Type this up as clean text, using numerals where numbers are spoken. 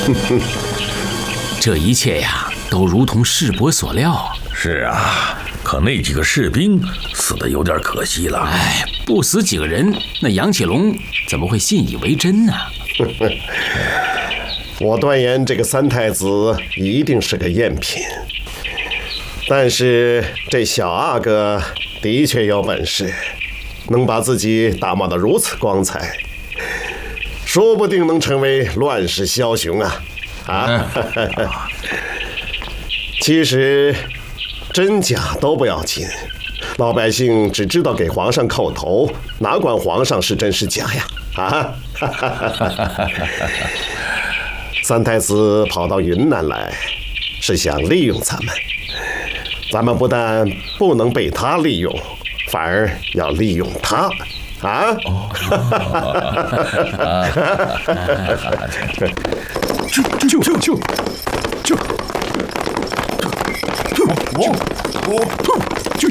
这一切呀，都如同世伯所料。 是啊，可那几个士兵死得有点可惜了。 哎，不死几个人，那杨启龙怎么会信以为真呢？ 我断言这个三太子一定是个赝品，但是这小阿哥的确有本事，能把自己打扮得如此光彩，说不定能成为乱世枭雄啊！其实真假都不要紧，老百姓只知道给皇上叩头，哪管皇上是真是假呀？三太子跑到云南来，是想利用咱们。咱们不但不能被他利用，反而要利用他啊！ 我